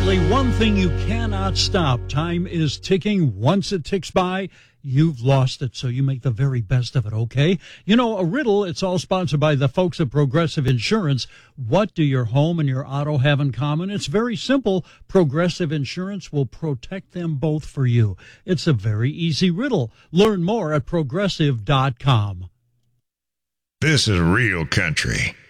One thing you cannot stop. Time is ticking. Once it ticks by, you've lost it. So you make the very best of it, okay? You know, a riddle, it's all sponsored by the folks at Progressive Insurance. What do your home and your auto have in common? It's very simple. Progressive Insurance will protect them both for you. It's a very easy riddle. Learn more at progressive.com. This is real country.